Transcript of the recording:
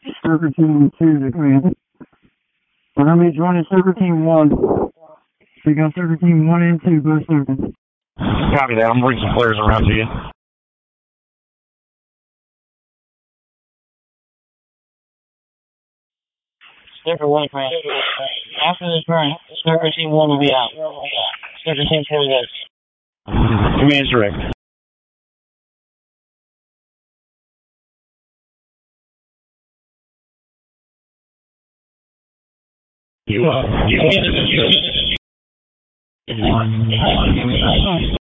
Server Team 2 to command. We're going to be joining Server Team 1. We got Server Team 1 and 2 both serving. Copy that. I'm bringing some players around to you. Server 1 command. After this burn, Server Team 1 will be out. Server Team 2 goes. Command's direct. You